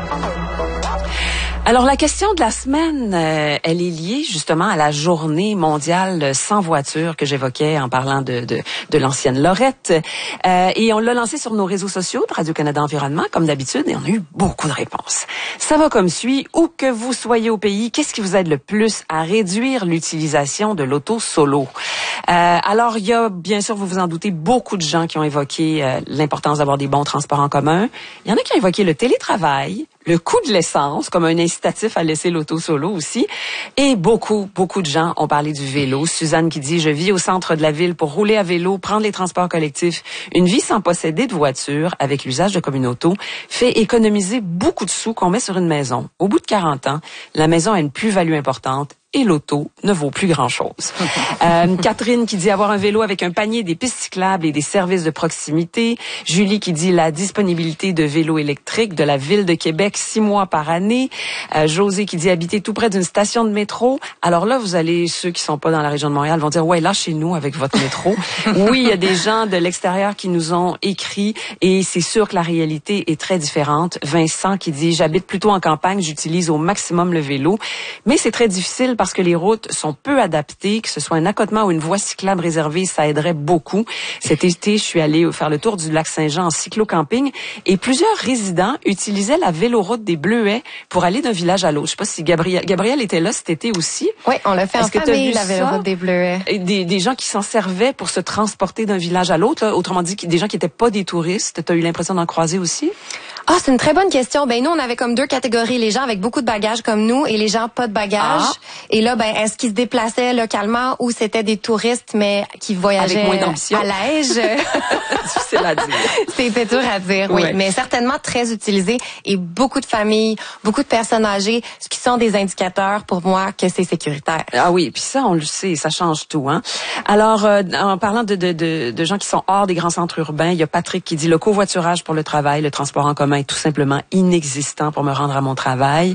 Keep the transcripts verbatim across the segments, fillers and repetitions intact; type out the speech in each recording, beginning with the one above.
Alors, la question de la semaine, euh, elle est liée justement à la journée mondiale sans voiture que j'évoquais en parlant de, de, de l'ancienne Lorette. Euh, et on l'a lancé sur nos réseaux sociaux de Radio-Canada Environnement, comme d'habitude, et on a eu beaucoup de réponses. Ça va comme suit. Où que vous soyez au pays, qu'est-ce qui vous aide le plus à réduire l'utilisation de l'auto solo? Euh, alors, il y a, bien sûr, vous vous en doutez, beaucoup de gens qui ont évoqué euh, l'importance d'avoir des bons transports en commun. Il y en a qui ont évoqué le télétravail, le coût de l'essence comme un incitatif à laisser l'auto solo aussi. Et beaucoup, beaucoup de gens ont parlé du vélo. Suzanne qui dit « Je vis au centre de la ville pour rouler à vélo, prendre les transports collectifs. Une vie sans posséder de voiture avec l'usage de communauto fait économiser beaucoup de sous qu'on met sur une maison. Au bout de quarante ans, la maison a une plus-value importante et l'auto ne vaut plus grand-chose. euh, Catherine qui dit avoir un vélo avec un panier, des pistes cyclables et des services de proximité. Julie qui dit la disponibilité de vélos électriques de la Ville de Québec, six mois par année. Euh, José qui dit habiter tout près d'une station de métro. Alors là, vous allez, ceux qui sont pas dans la région de Montréal vont dire, ouais, là, chez nous, avec votre métro. Oui, il y a des gens de l'extérieur qui nous ont écrit et c'est sûr que la réalité est très différente. Vincent qui dit, j'habite plutôt en campagne, j'utilise au maximum le vélo, mais c'est très difficile parce que les routes sont peu adaptées, que ce soit un accotement ou une voie cyclable réservée, ça aiderait beaucoup. Cet été, je suis allée faire le tour du lac Saint-Jean en cyclo-camping et plusieurs résidents utilisaient la véloroute des Bleuets pour aller d'un village à l'autre. Je sais pas si Gabriel, Gabriel était là cet été aussi. Oui, on l'a fait en famille, la véloroute des Bleuets. Des, des gens qui s'en servaient pour se transporter d'un village à l'autre, là. Autrement dit, des gens qui n'étaient pas des touristes. Tu as eu l'impression d'en croiser aussi? Ah, c'est une très bonne question. Ben nous, on avait comme deux catégories, les gens avec beaucoup de bagages comme nous et les gens pas de bagages. Ah. Et là, ben est-ce qu'ils se déplaçaient localement ou c'était des touristes mais qui voyageaient avec moins d'ambition. À l'âge? Difficile à dire. C'est dur à dire, oui, ouais. Mais certainement très utilisé et beaucoup de familles, beaucoup de personnes âgées, ce qui sont des indicateurs pour moi que c'est sécuritaire. Ah oui, puis ça on le sait, ça change tout, hein. Alors euh, en parlant de, de de de gens qui sont hors des grands centres urbains, il y a Patrick qui dit le covoiturage pour le travail, le transport en commun est tout simplement inexistant pour me rendre à mon travail.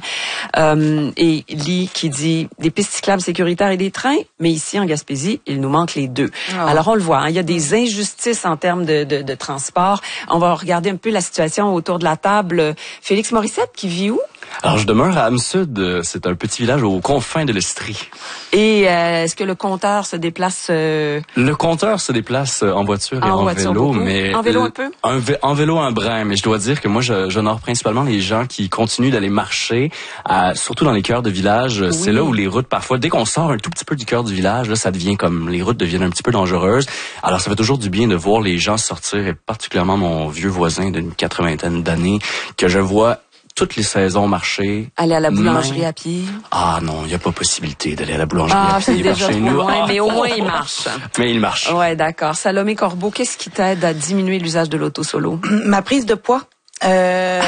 Euh, et Lee qui dit des pistes cyclables sécuritaires et des trains, mais ici en Gaspésie, il nous manque les deux. Oh. Alors on le voit, hein, il y a des injustices en termes de, de, de transport. On va regarder un peu la situation autour de la table. Félix Morissette qui vit où? Alors, je demeure à Âme-Sud. C'est un petit village aux confins de l'Estrie. Et euh, est-ce que le compteur se déplace... Euh... Le compteur se déplace en voiture et en, en voiture vélo, beaucoup. mais... En vélo un peu? Un vé- en vélo un brin, mais je dois dire que moi, je, j'honore principalement les gens qui continuent d'aller marcher, à, surtout dans les cœurs de village. Oui. C'est là où les routes, parfois, dès qu'on sort un tout petit peu du cœur du village, là, ça devient comme... Les routes deviennent un petit peu dangereuses. Alors, ça fait toujours du bien de voir les gens sortir, et particulièrement mon vieux voisin d'une quatre-vingtaine d'années, que je vois toutes les saisons marcher. Aller à la boulangerie même... à pied? Ah non, il n'y a pas possibilité d'aller à la boulangerie ah, à pied c'est déjà chez trop nous. Loin, ah, mais au moins il marche. Mais il marche. Ouais, d'accord. Salomé Corbeau, qu'est-ce qui t'aide à diminuer l'usage de l'auto solo? Ma prise de poids. Euh...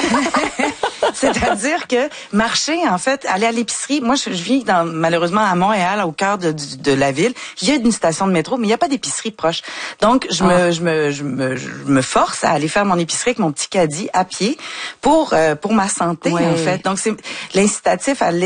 C'est-à-dire que marcher, en fait, aller à l'épicerie, moi, je, je vis dans, malheureusement à Montréal, au cœur de, de, de la ville. Il y a une station de métro, mais il n'y a pas d'épicerie proche. Donc, je, ah. me, je, me, je, me, je me force à aller faire mon épicerie avec mon petit caddie à pied pour, euh, pour ma santé, ouais. en fait. Donc, c'est l'incitatif à